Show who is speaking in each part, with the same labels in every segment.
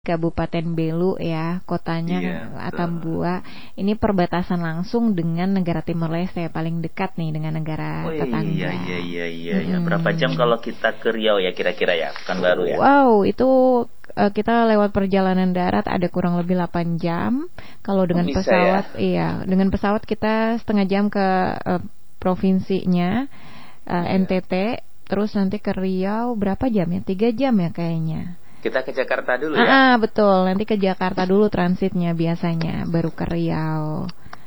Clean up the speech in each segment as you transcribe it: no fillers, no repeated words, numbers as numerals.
Speaker 1: Kabupaten Belu ya, kotanya
Speaker 2: Iya, betul.
Speaker 1: Atambua. Ini perbatasan langsung dengan negara Timor Leste, paling dekat nih dengan negara
Speaker 2: Oh
Speaker 1: tetangga.
Speaker 2: iya. Berapa jam kalau kita ke Riau ya kira-kira ya, Pekanbaru ya?
Speaker 1: Wow, itu kita lewat perjalanan darat ada kurang lebih 8 jam. Kalau dengan
Speaker 2: bisa
Speaker 1: pesawat,
Speaker 2: ya?
Speaker 1: iya, dengan pesawat kita setengah jam ke provinsinya NTT, terus nanti ke Riau berapa jam ya? 3 jam ya kayaknya.
Speaker 2: Kita ke Jakarta dulu ya?
Speaker 1: Betul, nanti ke Jakarta dulu transitnya biasanya, baru ke Riau.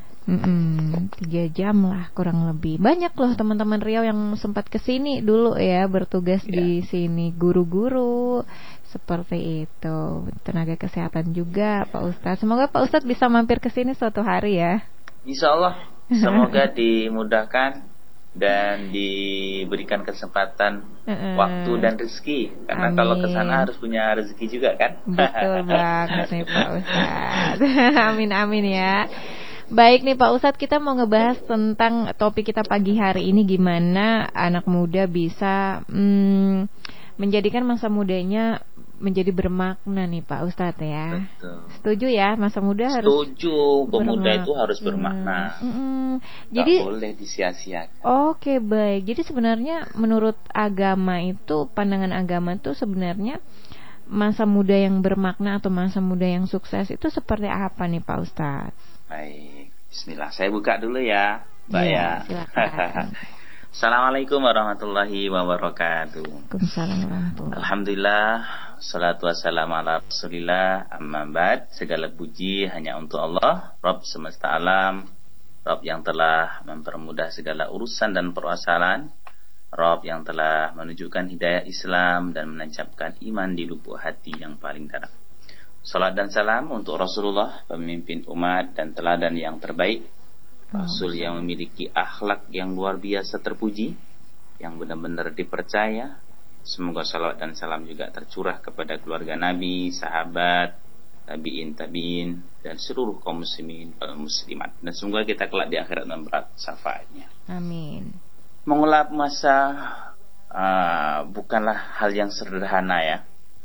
Speaker 1: 3 jam lah kurang lebih. Banyak loh teman-teman Riau yang sempat kesini dulu ya, bertugas di sini, guru-guru seperti itu, tenaga kesehatan juga Pak Ustadz. Semoga Pak Ustadz bisa mampir ke sini suatu hari ya.
Speaker 2: Insya Allah, semoga dimudahkan dan diberikan kesempatan waktu dan rezeki, karena
Speaker 1: Amin.
Speaker 2: kalau ke sana harus punya rezeki juga kan.
Speaker 1: Betul banget nih Pak Ustadz. Amin ya. Baik nih Pak Ustadz, kita mau ngebahas tentang topik kita pagi hari ini, gimana anak muda bisa menjadikan masa mudanya menjadi bermakna nih Pak Ustadz ya.
Speaker 2: Betul.
Speaker 1: Setuju ya, masa muda harus.
Speaker 2: Setuju, pemuda itu harus bermakna.
Speaker 1: Jadi
Speaker 2: gak boleh disia-siakan.
Speaker 1: Oke, baik. Jadi sebenarnya menurut agama itu, pandangan agama itu sebenarnya masa muda yang bermakna atau masa muda yang sukses itu seperti apa nih Pak Ustadz?
Speaker 2: Baik, bismillah. Saya buka dulu ya, Mbak ya.
Speaker 1: Silakan.
Speaker 2: Assalamualaikum warahmatullahi wabarakatuh.
Speaker 1: Waalaikumsalam warahmatullahi.
Speaker 2: Alhamdulillah, salatu wassalamu ala rasulillah, amma ba'd. Segala puji hanya untuk Allah, Rabb semesta alam, Rabb yang telah mempermudah segala urusan dan permasalahan, Rabb yang telah menunjukkan hidayah Islam dan menancapkan iman di lubuk hati yang paling dalam. Salat dan salam untuk Rasulullah, pemimpin umat dan teladan yang terbaik, Rasul yang memiliki akhlak yang luar biasa terpuji, yang benar-benar dipercaya. Semoga salawat dan salam juga tercurah kepada keluarga Nabi, sahabat, tabi'in, dan seluruh kaum muslimin dan muslimat. Dan semoga kita kelak di akhirat memberat syafaatnya.
Speaker 1: Amin.
Speaker 2: Mengulap masa bukanlah hal yang sederhana ya.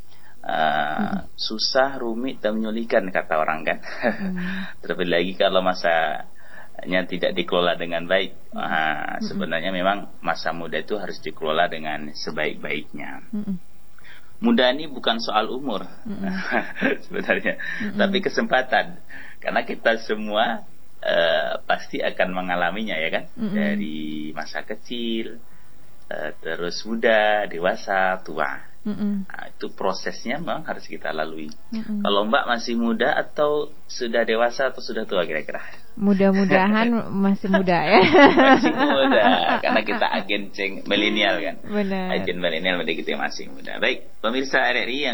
Speaker 2: Susah, rumit, dan menyulitkan kata orang kan. Terlebih lagi kalau masanya tidak dikelola dengan baik. Sebenarnya memang masa muda itu harus dikelola dengan sebaik-baiknya. Muda ini bukan soal umur sebenarnya, tapi kesempatan. Karena kita semua pasti akan mengalaminya ya kan. Dari masa kecil, terus muda, dewasa, tua. Nah, itu prosesnya memang harus kita lalui. Kalau Mbak masih muda atau sudah dewasa atau sudah tua kira-kira?
Speaker 1: Mudah-mudahan masih muda ya.
Speaker 2: Masih muda, karena kita agen milenial kan.
Speaker 1: Benar.
Speaker 2: Agen milenial, berarti kita masih muda. Baik, pemirsa RRI yang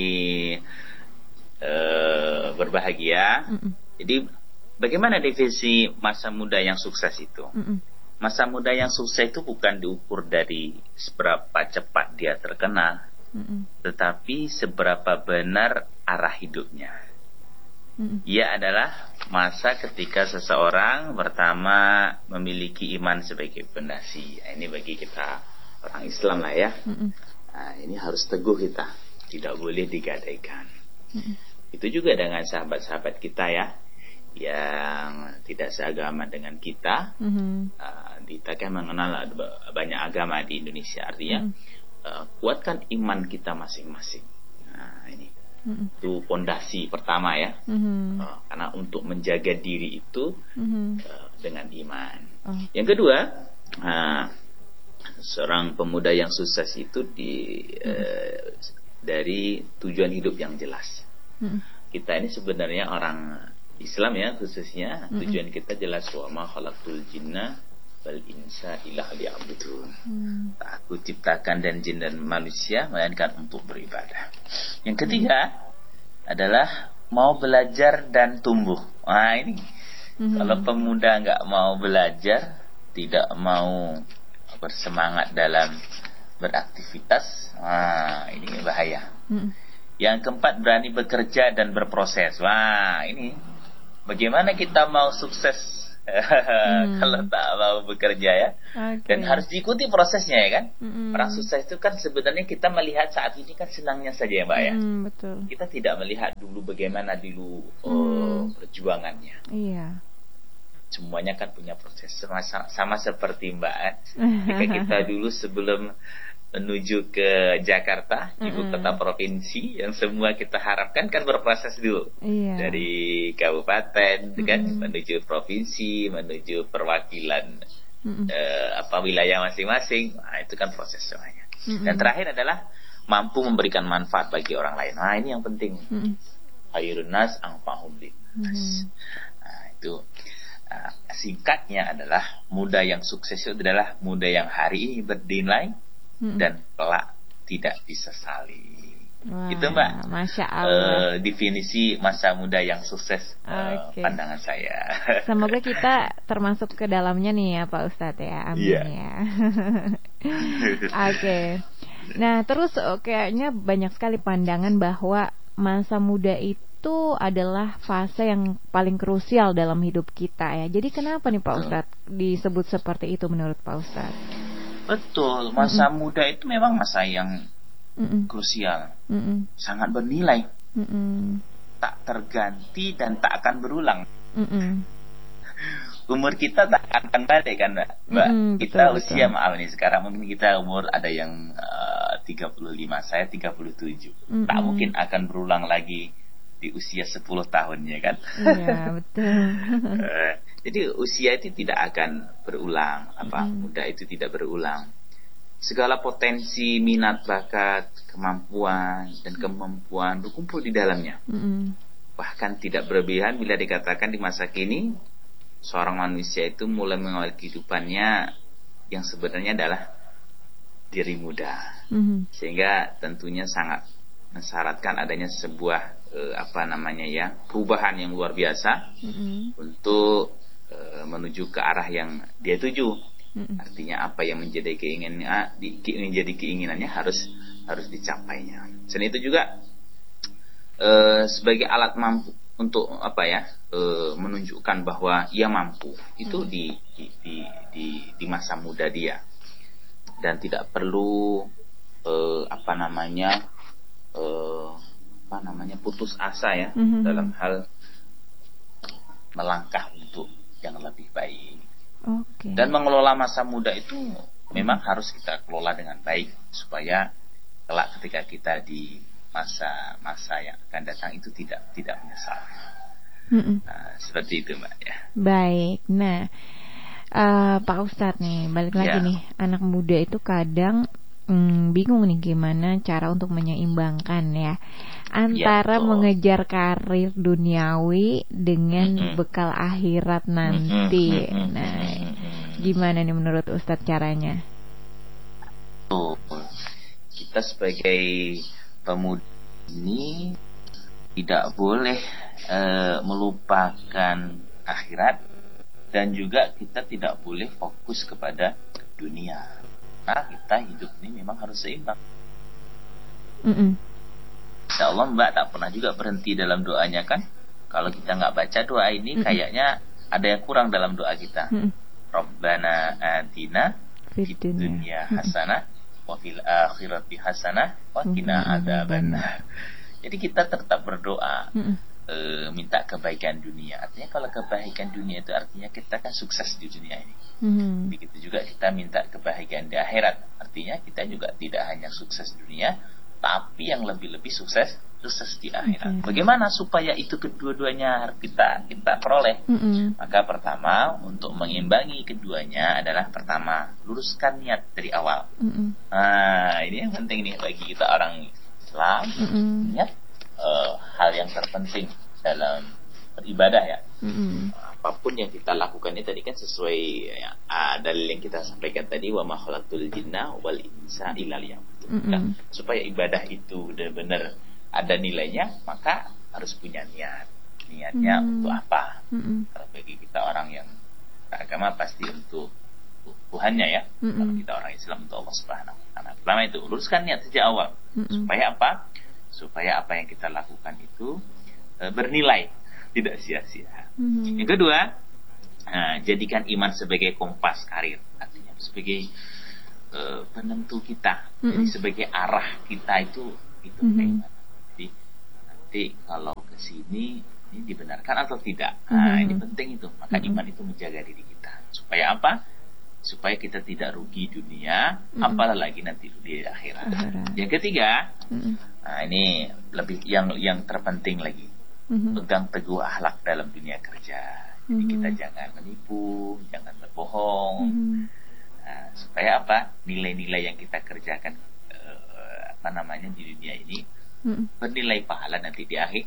Speaker 2: berbahagia. Jadi bagaimana definisi masa muda yang sukses itu? Masa muda yang sukses itu bukan diukur dari seberapa cepat dia terkenal, tetapi seberapa benar arah hidupnya. Ia adalah masa ketika seseorang pertama memiliki iman sebagai pondasi. Ini bagi kita orang Islam lah ya. Ini harus teguh kita, tidak boleh digadaikan. Itu juga dengan sahabat-sahabat kita ya, yang tidak seagama dengan kita. Kita kan mengenal banyak agama di Indonesia. Artinya kuatkan iman kita masing-masing. Nah ini itu pondasi pertama ya. Karena untuk menjaga diri itu dengan iman. Yang kedua, seorang pemuda yang sukses itu dari tujuan hidup yang jelas. Kita ini sebenarnya orang Islam ya, khususnya tujuan kita jelas, wa ma khalaqtul jinna wal insa illa liya'budun. Aku ciptakan dan jin dan manusia melainkan untuk beribadah. Yang ketiga adalah mau belajar dan tumbuh. Nah ini kalau pemuda nggak mau belajar, tidak mau bersemangat dalam beraktivitas, ini bahaya. Yang keempat, berani bekerja dan berproses. Wah ini bagaimana kita mau sukses Kalau tak mau bekerja ya. Dan harus diikuti prosesnya ya kan. Orang sukses itu kan sebenarnya kita melihat saat ini kan senangnya saja ya Mbak ya.
Speaker 1: Betul.
Speaker 2: Kita tidak melihat dulu bagaimana dulu perjuangannya.
Speaker 1: Iya.
Speaker 2: Semuanya kan punya proses sama seperti Mbak. Jika kita dulu sebelum menuju ke Jakarta, ibu kota provinsi, yang semua kita harapkan kan berproses dulu. Dari kabupaten, kan, menuju provinsi, menuju perwakilan wilayah masing-masing. Nah, itu kan proses semuanya. Dan terakhir adalah mampu memberikan manfaat bagi orang lain. Nah, ini yang penting. Khairun nas anfa'uhum linnas. Nah, itu singkatnya adalah muda yang sukses itu adalah muda yang hari ini bernilai dan kelak tidak disesali.
Speaker 1: Wah,
Speaker 2: itu Mbak,
Speaker 1: Masya Allah.
Speaker 2: Definisi masa muda yang sukses, pandangan saya.
Speaker 1: Semoga kita termasuk ke dalamnya nih ya Pak Ustadz ya. Amin ya. Oke. Nah terus kayaknya banyak sekali pandangan bahwa masa muda itu adalah fase yang paling krusial dalam hidup kita ya. Jadi kenapa nih Pak Ustadz disebut seperti itu menurut Pak Ustadz?
Speaker 2: Betul, masa muda itu memang masa yang krusial, sangat bernilai, tak terganti dan tak akan berulang. Umur kita tak akan kembali kan Mbak. Kita betul, usia maaf nih sekarang mungkin kita umur ada yang 35, saya 37. Tak mungkin akan berulang lagi di usia 10 tahunnya kan.
Speaker 1: Iya betul.
Speaker 2: Jadi usia itu tidak akan berulang, muda itu tidak berulang. Segala potensi, minat, bakat, kemampuan dan kemampuan berkumpul di dalamnya. Bahkan tidak berlebihan bila dikatakan di masa kini seorang manusia itu mulai mengawali kehidupannya yang sebenarnya adalah diri muda. Sehingga tentunya sangat mensyaratkan adanya sebuah perubahan yang luar biasa untuk menuju ke arah yang dia tuju. Artinya apa yang menjadi keinginannya harus dicapainya. Selain itu juga sebagai alat mampu untuk menunjukkan bahwa ia mampu itu di masa muda dia, dan tidak perlu putus asa ya dalam hal melangkah untuk yang lebih baik. Dan mengelola masa muda itu memang harus kita kelola dengan baik supaya kelak ketika kita di masa yang akan datang itu tidak menyesal. Seperti itu Mbak ya.
Speaker 1: Baik. Nah, Pak Ustadz nih balik lagi nih, anak muda itu kadang bingung nih gimana cara untuk menyeimbangkan ya antara mengejar karir duniawi dengan bekal akhirat nanti. Nah, gimana nih menurut Ustadz caranya?
Speaker 2: Kita sebagai pemuda ini tidak boleh melupakan akhirat, dan juga kita tidak boleh fokus kepada dunia. Nah, kita hidup ini memang harus seimbang. Insya Allah Mbak tak pernah juga berhenti dalam doanya kan. Kalau kita nggak baca doa ini kayaknya ada yang kurang dalam doa kita. Rabbana atina fid dunya hasanah wa fil akhirati hasanah wa qina adzabannar. Jadi kita tetap berdoa, minta kebaikan dunia. Artinya kalau kebaikan dunia itu artinya kita kan sukses di dunia ini. Begitu juga kita minta kebahagiaan di akhirat. Artinya kita juga tidak hanya sukses di dunia, tapi yang lebih-lebih sukses di akhirat. Bagaimana supaya itu kedua-duanya kita peroleh? Maka pertama, untuk mengimbangi keduanya adalah pertama, luruskan niat dari awal. Nah, ini yang penting nih bagi kita orang Islam. Niat hal yang terpenting dalam beribadah ya. Apapun yang kita lakukan ini tadi kan sesuai dalil yang kita sampaikan tadi, wa ma khalaqtul jinna wal insa illa liya'budun. Supaya ibadah itu benar-benar ada nilainya, maka harus punya niatnya untuk apa? Kalau bagi kita orang yang beragama pasti untuk Tuhannya ya. Kalau kita orang Islam untuk Allah Subhanahu wa taala. Pertama itu luruskan niat sejak awal. Supaya apa? Supaya apa yang kita lakukan itu bernilai, tidak sia-sia. Yang kedua, jadikan iman sebagai kompas karir, artinya sebagai penentu kita, jadi sebagai arah kita itu kayak gimana. Jadi nanti kalau ke sini ini dibenarkan atau tidak, ini penting itu. Maka iman itu menjaga diri kita supaya apa? Supaya kita tidak rugi dunia, apalagi nanti di akhirat. Yang ketiga, ini lebih yang terpenting lagi, pegang teguh akhlak dalam dunia kerja. Jadi kita jangan menipu, jangan berbohong. Supaya apa? Nilai-nilai yang kita kerjakan di dunia ini bernilai pahala nanti di akhir.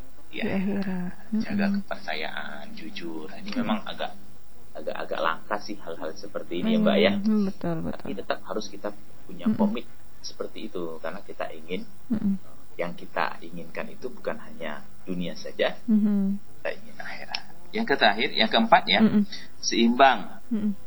Speaker 2: Jaga kepercayaan, jujur. Ini memang agak langka sih hal-hal seperti ini ya Mbak ya.
Speaker 1: Betul.
Speaker 2: Tapi tetap harus kita punya komit seperti itu, karena kita ingin yang kita inginkan itu bukan hanya dunia saja, kita ingin akhirat. Yang terakhir, yang keempat ya, seimbang.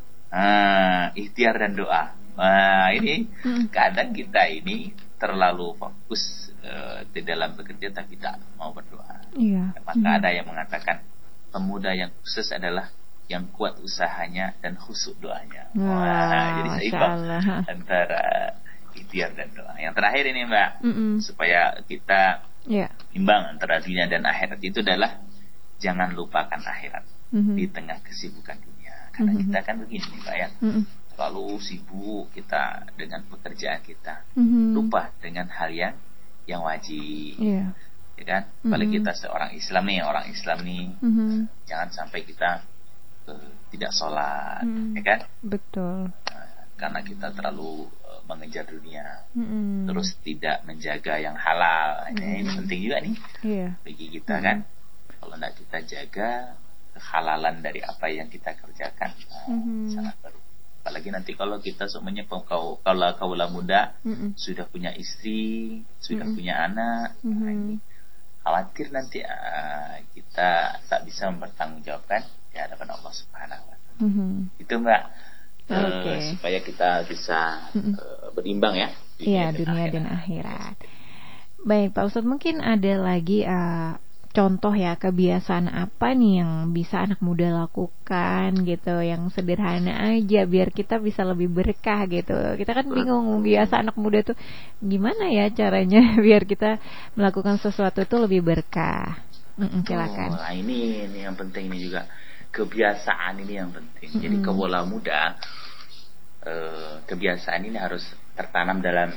Speaker 2: Ikhtiar dan doa. Ini kadang kita ini terlalu fokus di dalam bekerja tapi tak mau berdoa. Maka ada yang mengatakan pemuda yang sukses adalah yang kuat usahanya dan khusyuk doanya. Jadi seimbang antara ikhtiar dan doa. Yang terakhir ini Mbak, supaya kita imbang antara dunia dan akhirat itu adalah jangan lupakan akhirat di tengah kesibukan dunia. Karena kita kan begini Mbak ya, selalu sibuk kita dengan pekerjaan kita, lupa dengan hal yang wajib, ya kan? Apalagi kita seorang Islam nih, jangan sampai kita tidak sholat, ya kan?
Speaker 1: Betul.
Speaker 2: Karena kita terlalu mengejar dunia, terus tidak menjaga yang halal. Ini penting juga nih bagi kita kan. Kalau tidak kita jaga kehalalan dari apa yang kita kerjakan, sangat baru. Apalagi nanti kalau kita semuanya kaula muda sudah punya istri, sudah punya anak, ini khawatir nanti kita tak bisa mempertanggungjawabkan di hadapan Allah Subhanahu wa Ta'ala. Itu Mbak, supaya kita bisa berimbang ya.
Speaker 1: Dunia dan akhirat. Baik Pak Ustadz, mungkin ada lagi contoh ya, kebiasaan apa nih yang bisa anak muda lakukan gitu, yang sederhana aja biar kita bisa lebih berkah gitu. Kita kan bingung biasa anak muda tuh gimana ya caranya biar kita melakukan sesuatu tuh lebih berkah. Silakan.
Speaker 2: Ini yang penting, ini juga kebiasaan ini yang penting. Jadi kaula muda, kebiasaan ini harus tertanam dalam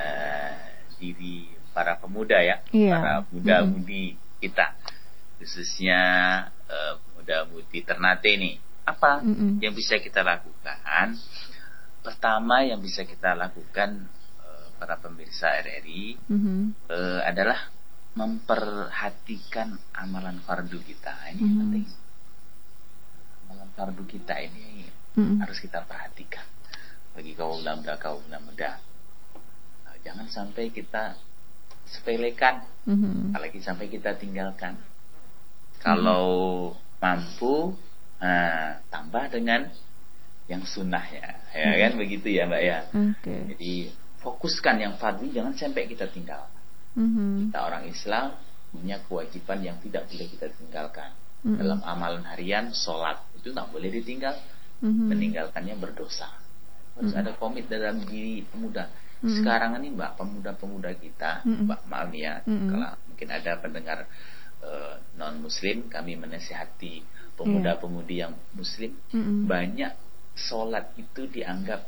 Speaker 2: diri para pemuda ya, para muda-mudi kita, khususnya muda-mudi Ternate nih. Apa yang bisa kita lakukan? Pertama yang bisa kita lakukan, para pemirsa RRI, adalah memperhatikan amalan fardu kita. Ini penting. Amalan fardu kita ini harus kita perhatikan. Bagi kaum muda, jangan sampai kita sepelekan, apalagi sampai kita tinggalkan. Kalau mampu, tambah dengan yang sunnah ya kan begitu ya Mbak ya. Jadi fokuskan yang fardu, jangan sampai kita tinggal. Kita orang Islam punya kewajiban yang tidak boleh kita tinggalkan. Dalam amalan harian, sholat itu tak boleh ditinggal. Meninggalkannya berdosa. Harus ada komit dalam diri pemuda. Sekarang ini Mbak, pemuda-pemuda kita, Mbak maaf ya, kalau mungkin ada pendengar non muslim, kami menasihati pemuda-pemudi yang muslim, banyak sholat itu dianggap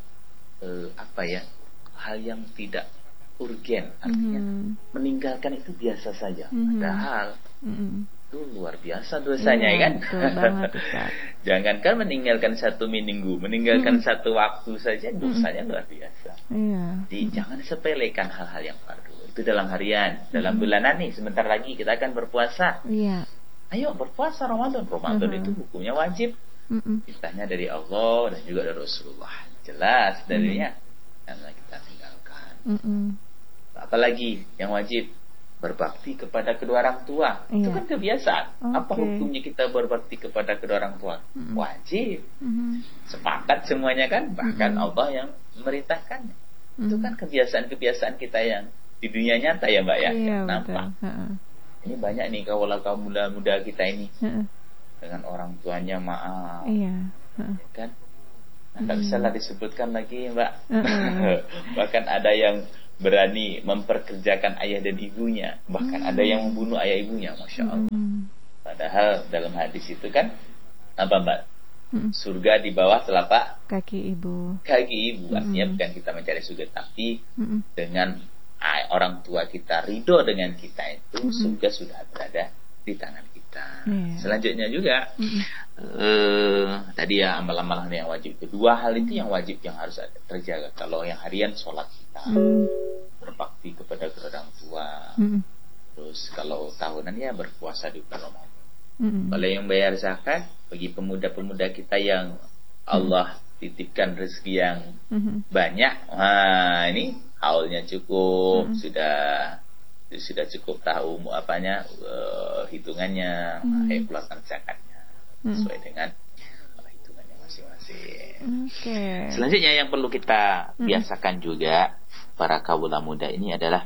Speaker 2: hal yang tidak urgen, artinya meninggalkan itu biasa saja, padahal itu luar biasa dosanya kan. Jangankan meninggalkan satu minggu, meninggalkan satu waktu saja dosanya luar biasa. Jadi jangan sepelekan hal-hal yang fardu. Itu dalam harian, dalam bulanan nih, sebentar lagi kita akan berpuasa. Ayo berpuasa Ramadan. Itu hukumnya wajib. Perintahnya dari Allah dan juga dari Rasulullah. Jelas dalilnya. Karena kita tinggalkan. Apalagi yang wajib, berbakti kepada kedua orang tua. Itu kan kebiasaan. Apa hukumnya kita berbakti kepada kedua orang tua? Wajib. Sepakat semuanya kan. Bahkan Allah yang memerintahkannya. Itu kan kebiasaan-kebiasaan kita yang di dunia nyata ya Mbak ya. Nampak. Ini banyak nih kaum muda-muda kita ini. dengan orang tuanya maaf.
Speaker 1: Iya.
Speaker 2: Kan? Nah, nggak bisa lah disebutkan lagi, Mbak. Bahkan ada yang berani memperkerjakan ayah dan ibunya, bahkan ada yang membunuh ayah ibunya, masya Allah. Padahal dalam hadis itu kan apa, Mbak? Surga di bawah telapak
Speaker 1: kaki ibu.
Speaker 2: Artinya bukan kita mencari surga, tapi dengan orang tua kita ridho dengan kita itu, surga sudah berada di tangan kita. Selanjutnya juga tadi ya amal-amal yang wajib, kedua hal itu yang wajib yang harus terjaga. Kalau yang harian sholat kita, berbakti kepada orang tua, terus kalau tahunan ya berpuasa di bulan Ramadan. Kalau yang bayar zakat, bagi pemuda-pemuda kita yang Allah titipkan rezeki yang banyak, ini haulnya cukup, sudah cukup tahu hitungannya, keluarkan zakatnya sesuai dengan hitungannya masing-masing. Selanjutnya yang perlu kita biasakan juga para kaula muda ini adalah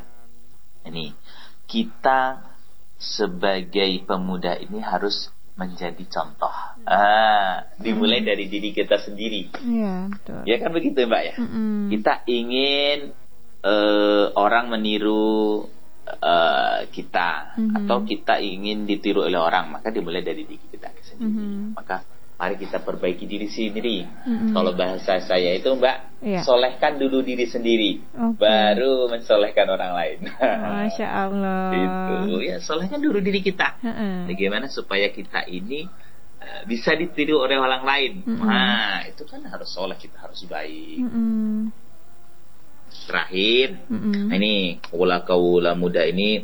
Speaker 2: kita sebagai pemuda ini harus menjadi contoh. Dimulai dari diri kita sendiri. Iya, betul. Ya kan begitu, Mbak ya. Kita ingin orang meniru kita, atau kita ingin ditiru oleh orang, maka dimulai dari diri kita sendiri. Maka mari kita perbaiki diri sendiri. Kalau bahasa saya itu, Mbak, solehkan dulu diri sendiri, baru mensolehkan orang lain.
Speaker 1: Masya Allah.
Speaker 2: Itu ya, solehkan dulu diri kita. Bagaimana supaya kita ini bisa ditiru oleh orang lain. Nah, itu kan harus soleh, kita harus baik. Terakhir, ini kaula muda ini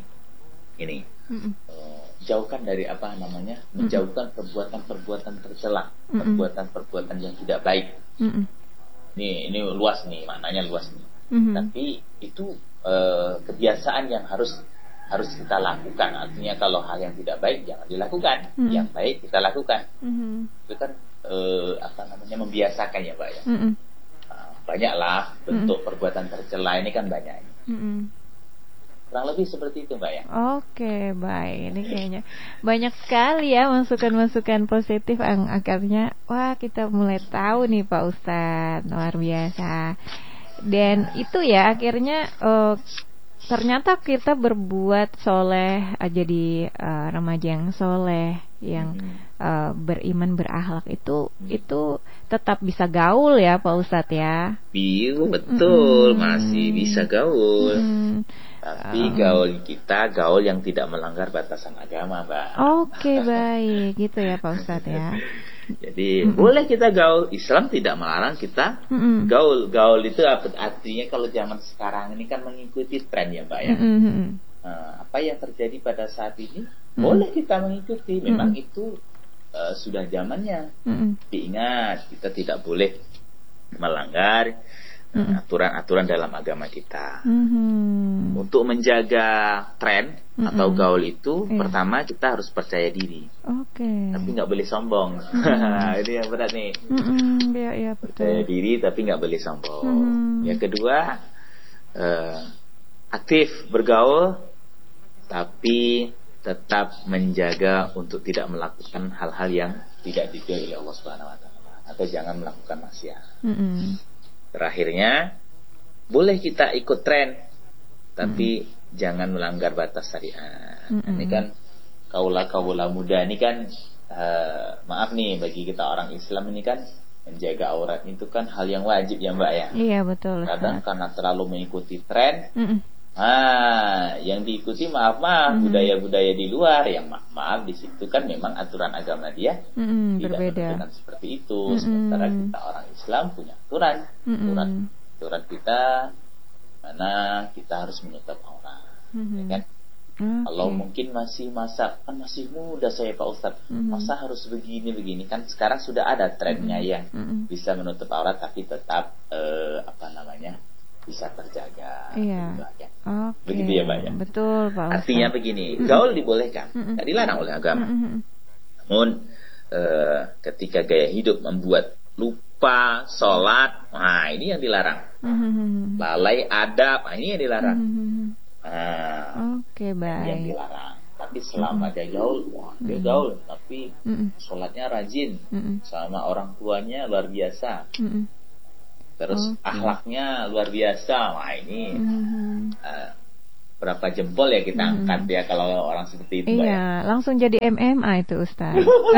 Speaker 2: jauhkan dari menjauhkan perbuatan-perbuatan tercela, perbuatan-perbuatan yang tidak baik. Ini luas nih, maknanya luas nih. Tapi itu kebiasaan yang harus kita lakukan. Artinya kalau hal yang tidak baik jangan dilakukan, yang baik kita lakukan. Itu kan membiasakan ya, Mbak ya. Banyaklah bentuk perbuatan tercela ini kan banyak. Kurang lebih seperti itu, Mbak ya.
Speaker 1: Oke, baik. Ini kayaknya banyak sekali ya masukan-masukan positif yang akhirnya kita mulai tahu nih Pak Ustadz, luar biasa. Dan itu ya akhirnya ternyata kita berbuat soleh, jadi remaja yang soleh, yang beriman berakhlak itu tetap bisa gaul ya Pak Ustadz ya.
Speaker 2: Iya betul, masih bisa gaul. Tapi gaul kita gaul yang tidak melanggar batasan agama, Mbak.
Speaker 1: Oke, baik, gitu ya Pak Ustadz ya.
Speaker 2: Jadi boleh kita gaul, Islam tidak melarang kita gaul. Gaul itu artinya kalau zaman sekarang ini kan mengikuti tren ya, Mbak ya. Apa yang terjadi pada saat ini boleh kita mengikuti. Memang itu sudah zamannya. Diingat, kita tidak boleh melanggar aturan-aturan dalam agama kita. Untuk menjaga tren atau gaul itu, pertama kita harus percaya diri. Tapi nggak boleh sombong. Ini yang berat nih.
Speaker 1: Ya,
Speaker 2: percaya diri tapi nggak boleh sombong. Yang kedua, aktif bergaul tapi tetap menjaga untuk tidak melakukan hal-hal yang tidak diridhoi oleh Allah Subhanahu wa taala, atau jangan melakukan maksiat. Terakhirnya, boleh kita ikut tren, tapi jangan melanggar batas syariat. Ini kan kaula muda ini kan, maaf nih bagi kita orang Islam ini kan, menjaga aurat itu kan hal yang wajib ya Mbak ya.
Speaker 1: Iya betul.
Speaker 2: Kadang karena terlalu mengikuti tren, yang diikuti budaya-budaya di luar, yang maaf di situ kan memang aturan agama dia tidak menentukan seperti itu. Sementara kita orang Islam punya aturan kita mana kita harus menutup aurat, ya kan? Kalau mungkin masih muda saya Pak Ustadz, masa harus begini kan sekarang sudah ada trennya yang bisa menutup aurat tapi tetap bisa terjaga.
Speaker 1: Iya.
Speaker 2: Begitu ya Mbak ya.
Speaker 1: Betul Pak Ustadz.
Speaker 2: Artinya begini, gaul dibolehkan, tidak dilarang oleh agama. Namun ketika gaya hidup membuat lupa sholat, ini yang dilarang. Lalai adab, ini yang dilarang.
Speaker 1: Oke, baik.
Speaker 2: Yang dilarang. tapi selama dia gaul, dia gaul, tapi sholatnya rajin, sama orang tuanya luar biasa, terus akhlaknya luar biasa. Wah ini berapa jempol ya kita angkat ya kalau orang seperti itu.
Speaker 1: Iya, langsung jadi MMA itu Ustaz.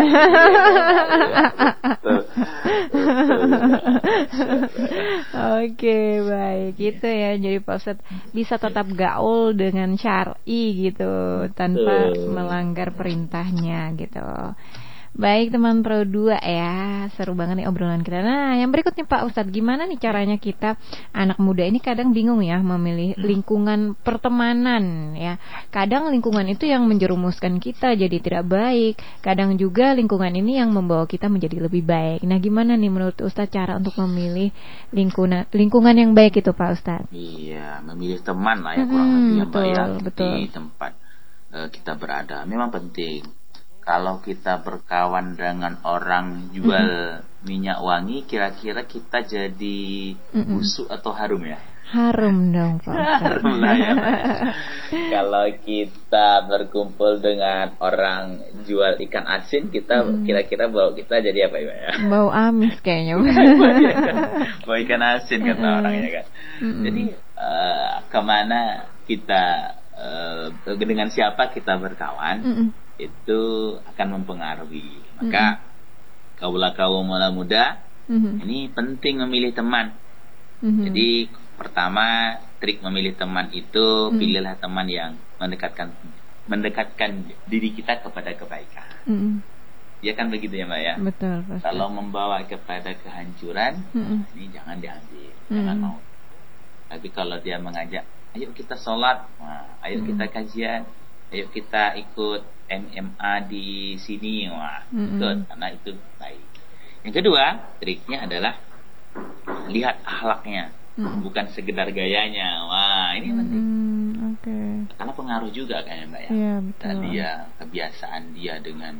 Speaker 1: Oke, baik. Gitu ya. Jadi Pak Ustaz bisa tetap gaul dengan syar'i gitu tanpa melanggar perintahnya gitu. Baik teman Pro 2 ya, seru banget nih obrolan kita. Nah yang berikutnya Pak Ustadz, gimana nih caranya kita anak muda ini kadang bingung ya memilih lingkungan pertemanan ya. Kadang lingkungan itu yang menjerumuskan kita jadi tidak baik, kadang juga lingkungan ini yang membawa kita menjadi lebih baik. Nah gimana nih menurut Ustadz cara untuk memilih lingkungan yang baik itu Pak Ustadz?
Speaker 2: Iya, memilih teman lah ya kurang lebih ya Mbak ya,
Speaker 1: betul.
Speaker 2: Di tempat kita berada memang penting. Kalau kita berkawan dengan orang jual minyak wangi, kira-kira kita jadi busuk atau harum ya?
Speaker 1: Harum dong Pak.
Speaker 2: Harum lah ya. Kalau kita berkumpul dengan orang jual ikan asin, kita kira-kira bau kita jadi apa ya?
Speaker 1: Bau amis kayaknya.
Speaker 2: Bau ikan asin kata orangnya kan. Jadi kemana kita dengan siapa kita berkawan itu akan mempengaruhi. Maka kaum muda ini penting memilih teman. Jadi pertama trik memilih teman itu pilihlah teman yang mendekatkan diri kita kepada kebaikan. Ya kan begitu ya Mbak ya.
Speaker 1: Betul.
Speaker 2: Kalau membawa kepada kehancuran, ini jangan diambil, jangan mau. Tapi kalau dia mengajak, ayo kita sholat, ayo kita kajian, ayo kita ikut MMA di sini, ikut karena itu baik. Yang kedua, triknya adalah lihat akhlaknya, bukan sekedar gayanya. Wah, ini penting. Karena pengaruh juga kayaknya Mbak ya.
Speaker 1: Iya, betul.
Speaker 2: Dan dia kebiasaan dia dengan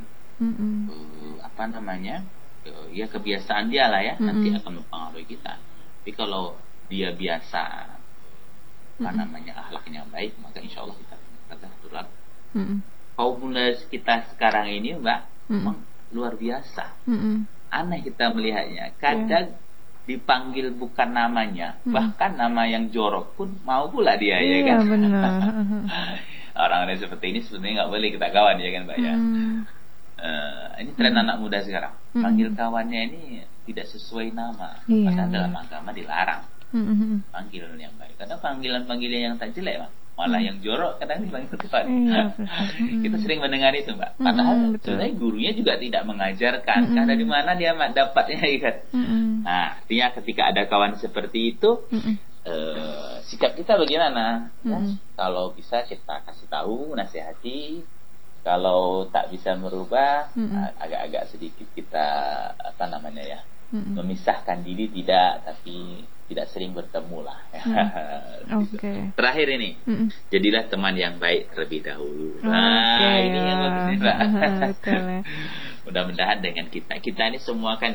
Speaker 2: ya kebiasaan dia lah ya, nanti akan mempengaruhi kita. Tapi kalau dia biasa akhlaknya baik, maka insya Allah kita akan tular. Kaum muda kita sekarang ini Mbak memang luar biasa. Aneh kita melihatnya. Kadang dipanggil bukan namanya, bahkan nama yang jorok pun mau pula dia ya kan.
Speaker 1: Benar.
Speaker 2: Orang-orang seperti ini sebenarnya nggak boleh kita kawan ya kan Mbak ya. Ini tren anak muda sekarang. Panggil kawannya ini tidak sesuai nama. Padahal dalam agama dilarang. Panggilan yang baik. Kadang panggilan-panggilan yang tak jelek Mbak, malah yang jorok kadang dipanggil Tuhan. Kita sering mendengar itu Mbak. Padahal sebenarnya gurunya juga tidak mengajarkan. Karena di mana dia dapatnya kan. Nah, artinya ketika ada kawan seperti itu, sikap kita bagaimana? Kalau bisa kita kasih tahu, nasihati. Kalau tak bisa merubah, agak-agak sedikit kita memisahkan diri tapi tidak sering bertemu lah. Terakhir ini, jadilah teman yang baik terlebih dahulu. Ini yang bagus Mbak. Mudah-mudahan dengan kita ini semua kan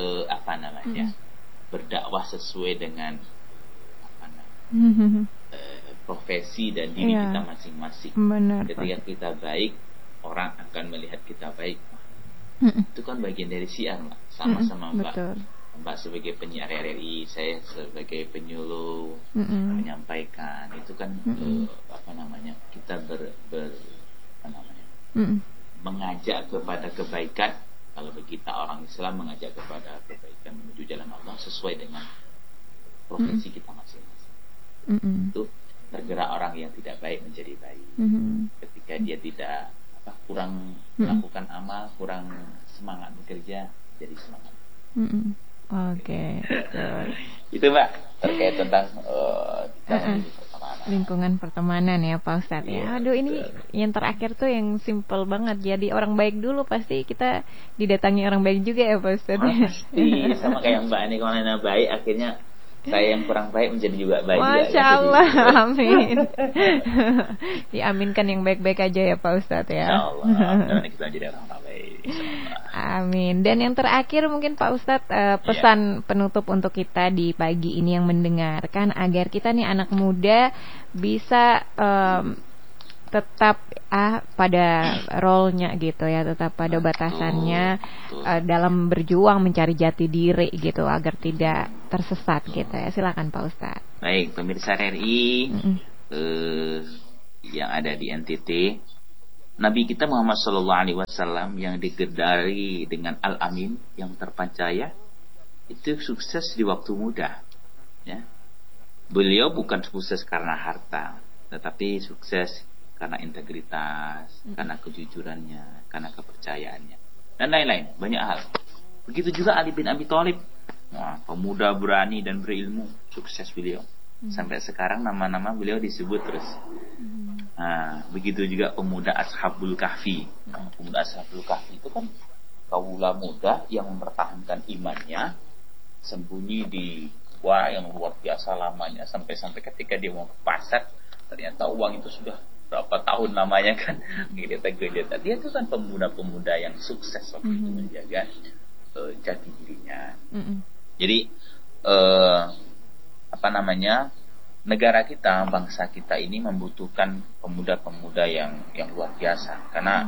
Speaker 2: berdakwah sesuai dengan profesi dan diri kita masing-masing. Ketika kita baik, orang akan melihat kita baik. Itu kan bagian dari syiar Mbak. Sama-sama Mbak sebagai penyiar RRI, saya sebagai penyuluh menyampaikan itu kan kita mengajak kepada kebaikan. Kalau kita orang Islam mengajak kepada kebaikan menuju jalan Allah sesuai dengan profesi kita masing-masing. Itu tergerak orang yang tidak baik menjadi baik. Ketika dia tidak kurang melakukan amal, kurang semangat bekerja, jadi semangat. Itu Mbak terkait tentang
Speaker 1: lingkungan pertemanan ya Pak Ustadz ya. Aduh ini yang terakhir tuh yang simple banget. Jadi orang baik dulu pasti kita didatangi orang baik juga ya Pak Ustadz.
Speaker 2: Pasti sama kayak Mbak ini kalau baik akhirnya saya yang kurang baik menjadi juga baik.
Speaker 1: Masya Allah, amin. Diaminkan yang baik-baik aja ya Pak Ustadz ya.
Speaker 2: Insya Allah, kita jadi orang baik.
Speaker 1: Amin. Dan yang terakhir mungkin Pak Ustadz pesan penutup untuk kita di pagi ini yang mendengarkan agar kita nih anak muda bisa tetap pada role-nya gitu ya, tetap pada batasannya dalam berjuang mencari jati diri gitu agar tidak tersesat gitu ya. Silakan Pak Ustadz.
Speaker 2: Baik, pemirsa RRI yang ada di NTT, Nabi kita Muhammad SAW yang digedari dengan Al-Amin, yang terpercaya, itu sukses di waktu muda. Ya. Beliau bukan sukses karena harta, tetapi sukses karena integritas, karena kejujurannya, karena kepercayaannya, dan lain-lain, banyak hal. Begitu juga Ali bin Abi Thalib, pemuda berani dan berilmu, sukses beliau. Sampai sekarang nama-nama beliau disebut terus. Begitu juga pemuda Ashabul Kahfi. Pemuda Ashabul Kahfi itu kan kaula muda yang mempertahankan imannya, sembunyi di gua yang luar biasa lamanya, sampai ketika dia mau ke pasar, ternyata uang itu sudah berapa tahun lamanya kan, gede-gede. Dia itu kan pemuda-pemuda yang sukses waktu itu menjaga jati dirinya. Jadi negara kita, bangsa kita ini membutuhkan pemuda-pemuda yang luar biasa, karena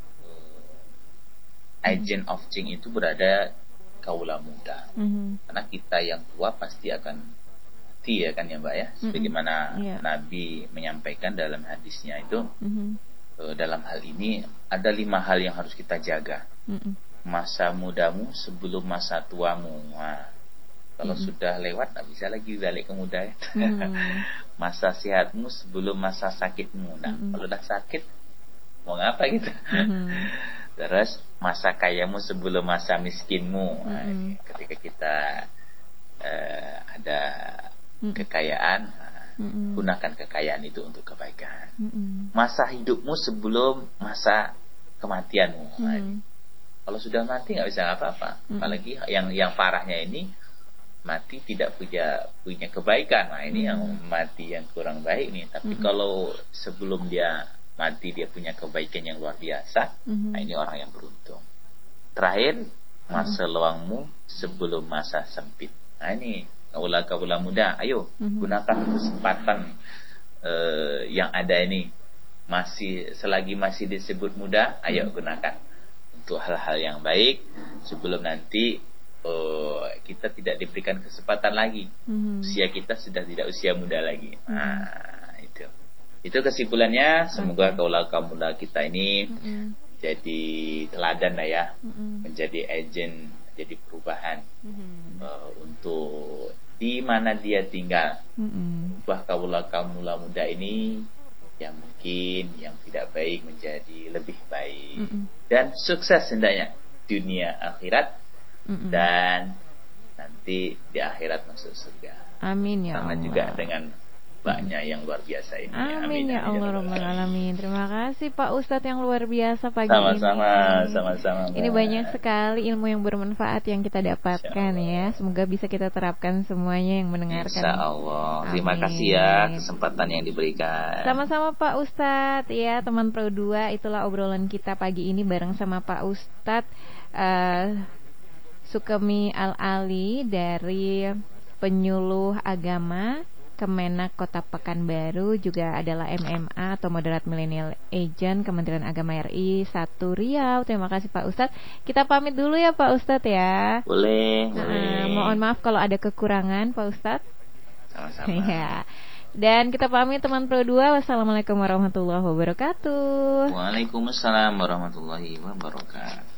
Speaker 2: agent of change itu berada kaula muda. Karena kita yang tua pasti akan mati ya kan ya Mbak ya, sebagaimana Nabi menyampaikan dalam hadisnya itu, dalam hal ini ada 5 hal yang harus kita jaga. Masa mudamu sebelum masa tuamu. Kalau sudah lewat tak bisa lagi balik ke muda ya. Masa sehatmu sebelum masa sakitmu. Nah, kalau dah sakit mau ngapa gitu. Terus masa kayamu sebelum masa miskinmu. Ketika kita ada kekayaan, gunakan kekayaan itu untuk kebaikan. Masa hidupmu sebelum masa kematianmu. Kalau sudah mati nggak bisa apa-apa. Apalagi yang parahnya ini mati tidak punya kebaikan. Nah ini yang mati yang kurang baik nih. Tapi kalau sebelum dia mati dia punya kebaikan yang luar biasa, nah ini orang yang beruntung. Terakhir, masa luangmu sebelum masa sempit. Nah ini kaula muda, ayo gunakan kesempatan yang ada ini. Selagi masih disebut muda, ayo gunakan untuk hal-hal yang baik sebelum nanti kita tidak diberikan kesempatan lagi. Usia kita sudah tidak usia muda lagi. Itu kesimpulannya. Semoga kaum muda kita ini jadi teladan lah ya, menjadi agen, jadi perubahan untuk di mana dia tinggal. Ubah kaum muda ini yang mungkin yang tidak baik menjadi lebih baik, dan sukses hendaknya dunia akhirat, dan nanti di akhirat masuk surga.
Speaker 1: Amin ya
Speaker 2: sama
Speaker 1: Allah.
Speaker 2: Juga dengan banyak yang luar biasa ini.
Speaker 1: Amin ya Allah Rabbal Alamin. Terima kasih Pak Ustadz yang luar biasa pagi
Speaker 2: sama-sama,
Speaker 1: ini.
Speaker 2: Sama-sama.
Speaker 1: Ini banyak sekali ilmu yang bermanfaat yang kita dapatkan ya. Semoga bisa kita terapkan semuanya yang mendengarkan.
Speaker 2: Insya Allah.
Speaker 1: Amin.
Speaker 2: Terima kasih ya kesempatan yang diberikan.
Speaker 1: Sama-sama Pak Ustadz ya, teman Pro 2. Itulah obrolan kita pagi ini bareng sama Pak Ustadz Sukemi Al-Ali dari Penyuluh Agama Kemenak Kota Pekanbaru, juga adalah MMA atau Moderat Millennial Agent Kementerian Agama RI 1 Riau. Terima kasih Pak Ustadz. Kita pamit dulu ya Pak Ustadz ya.
Speaker 2: Boleh.
Speaker 1: Mohon maaf kalau ada kekurangan Pak Ustadz.
Speaker 2: Sama-sama.
Speaker 1: Ya. Dan kita pamit teman Pro 2. Wassalamualaikum warahmatullahi wabarakatuh.
Speaker 2: Waalaikumsalam warahmatullahi wabarakatuh.